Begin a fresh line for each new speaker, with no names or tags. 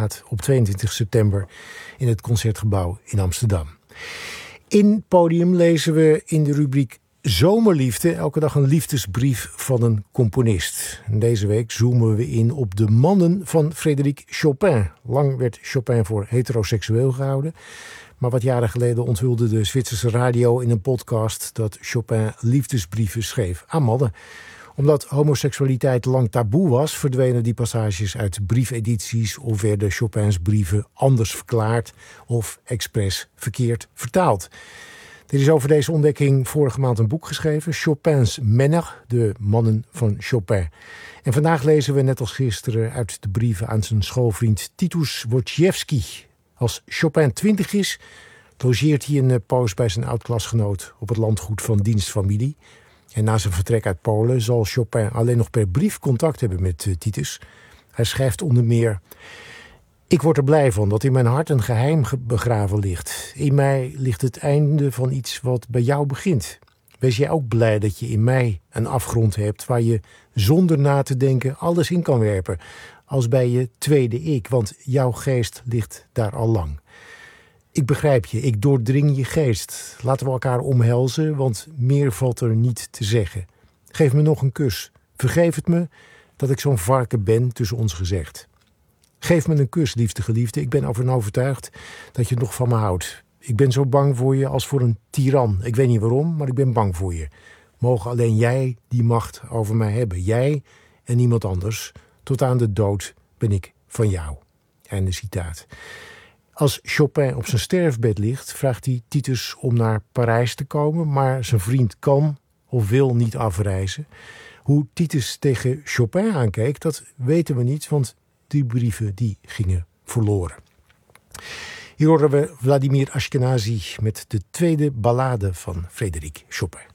gaat op 22 september in het Concertgebouw in Amsterdam. In Podium lezen we in de rubriek Zomerliefde elke dag een liefdesbrief van een componist. En deze week zoomen we in op de mannen van Frédéric Chopin. Lang werd Chopin voor heteroseksueel gehouden. Maar wat jaren geleden onthulde de Zwitserse radio in een podcast dat Chopin liefdesbrieven schreef aan mannen. Omdat homoseksualiteit lang taboe was, verdwenen die passages uit briefedities of werden Chopins brieven anders verklaard of expres verkeerd vertaald. Er is over deze ontdekking vorige maand een boek geschreven, Chopins Männer, de mannen van Chopin. En vandaag lezen we net als gisteren uit de brieven aan zijn schoolvriend Titus Wojciechowski. Als Chopin 20 is, logeert hij een poos bij zijn oud-klasgenoot op het landgoed van dienstfamilie. En na zijn vertrek uit Polen zal Chopin alleen nog per brief contact hebben met Titus. Hij schrijft onder meer: ik word er blij van dat in mijn hart een geheim begraven ligt. In mij ligt het einde van iets wat bij jou begint. Wees jij ook blij dat je in mij een afgrond hebt waar je zonder na te denken alles in kan werpen. Als bij je tweede ik, want jouw geest ligt daar al lang. Ik begrijp je, ik doordring je geest. Laten we elkaar omhelzen, want meer valt er niet te zeggen. Geef me nog een kus. Vergeef het me dat ik zo'n varken ben tussen ons gezegd. Geef me een kus, liefste geliefde. Ik ben ervan overtuigd dat je nog van me houdt. Ik ben zo bang voor je als voor een tiran. Ik weet niet waarom, maar ik ben bang voor je. Mogen alleen jij die macht over mij hebben. Jij en niemand anders. Tot aan de dood ben ik van jou. Einde citaat. Als Chopin op zijn sterfbed ligt, vraagt hij Titus om naar Parijs te komen, maar zijn vriend kan of wil niet afreizen. Hoe Titus tegen Chopin aankeek, dat weten we niet, want die brieven die gingen verloren. Hier horen we Vladimir Ashkenazy met de tweede ballade van Frédéric Chopin.